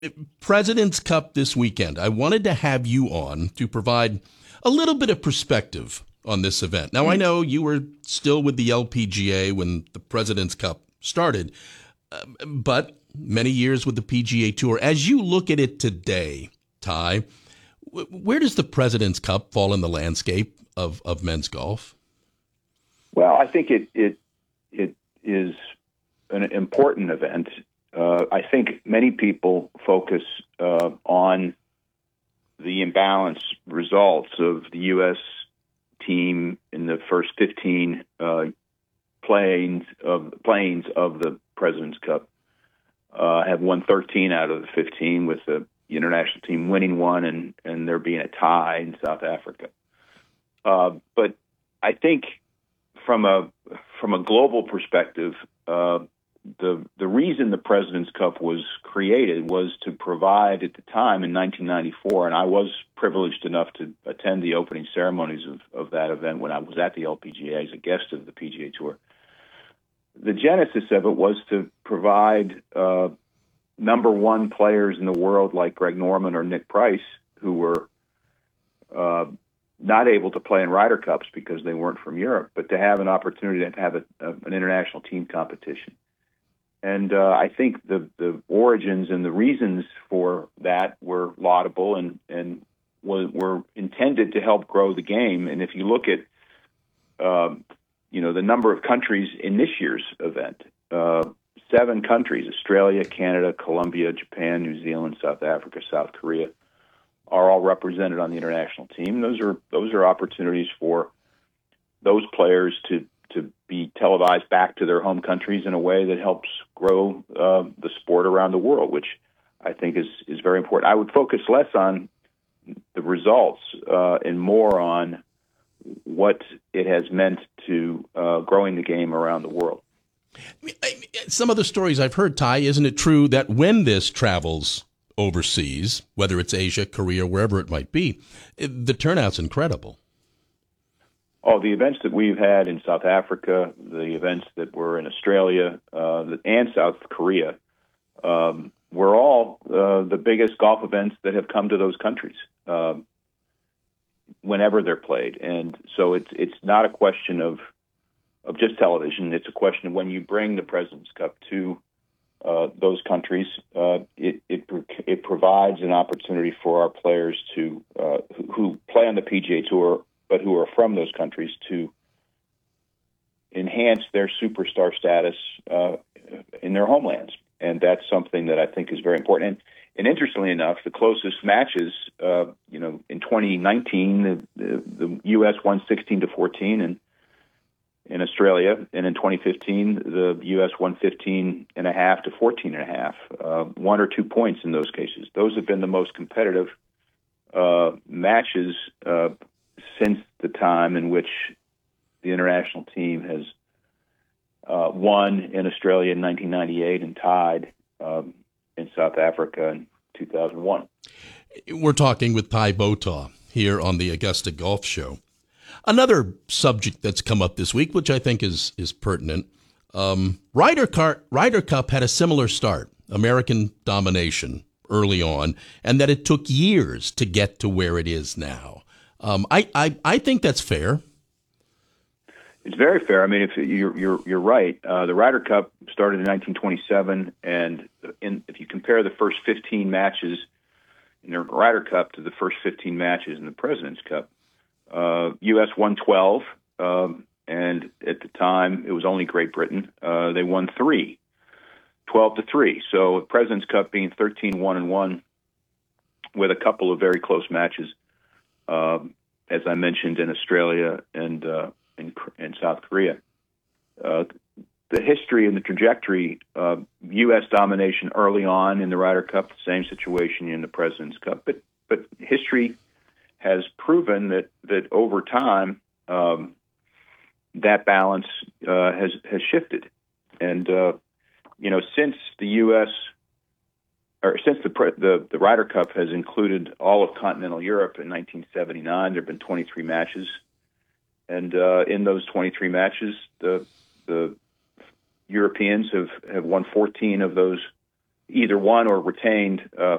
President's Cup this weekend. I wanted to have you on to provide a little bit of perspective on this event. Now, I know you were still with the LPGA when the President's Cup started, but many years with the PGA Tour. As you look at it today, Ty, where does the President's Cup fall in the landscape of men's golf? Well, I think it is an important event. I think many people focus on the imbalanced results of the U.S. team in the first 15 planes of the President's Cup. Have won 13 out of the 15, with the international team winning one and there being a tie in South Africa. But I think from a global perspective, the reason the President's Cup was created was to provide, at the time in 1994, and I was privileged enough to attend the opening ceremonies of that event when I was at the LPGA as a guest of the PGA Tour. The genesis of it was to provide number one players in the world like Greg Norman or Nick Price, who were not able to play in Ryder Cups because they weren't from Europe, but to have an opportunity to have an international team competition. And I think the origins and the reasons for that were laudable and were intended to help grow the game. And if you look at the number of countries in this year's event, 7 countries: Australia, Canada, Colombia, Japan, New Zealand, South Africa, South Korea, are all represented on the international team. Those are opportunities for those players to be televised back to their home countries in a way that helps grow the sport around the world, which I think is very important. I would focus less on the results and more on what it has meant to growing the game around the world. Some of the stories I've heard, Ty, isn't it true that when this travels overseas, whether it's Asia, Korea, wherever it might be, the turnout's incredible? Oh, the events that we've had in South Africa, the events that were in Australia and South Korea, were all the biggest golf events that have come to those countries whenever they're played. And so it's not a question of just television. It's a question of when you bring the President's Cup to those countries, it provides an opportunity for our players to who play on the PGA Tour but who are from those countries to enhance their superstar status in their homelands. And that's something that I think is very important. And interestingly enough, the closest matches, in 2019, the U.S. won 16-14 in Australia, and in 2015, the U.S. won 15.5 to 14.5, 1 or 2 points in those cases. Those have been the most competitive matches since the time in which the international team has won in Australia in 1998 and tied in South Africa in 2001. We're talking with Ty Botaw here on the Augusta Golf Show. Another subject that's come up this week, which I think is pertinent, Ryder Cup had a similar start, American domination early on, and that it took years to get to where it is now. I think that's fair. It's very fair. I mean, if you're right. The Ryder Cup started in 1927, and if you compare the first 15 matches in the Ryder Cup to the first 15 matches in the President's Cup, U.S. won 12, and at the time it was only Great Britain. They won 12-3. So the President's Cup being 13-1-1 with a couple of very close matches, as I mentioned, in Australia and in South Korea. The history and the trajectory of U.S. domination early on in the Ryder Cup, the same situation in the President's Cup, but history has proven that over time that balance has shifted, and since the U.S. or since the Ryder Cup has included all of continental Europe in 1979, there have been 23 matches, and in those 23 matches, the Europeans have won 14 of those either won or retained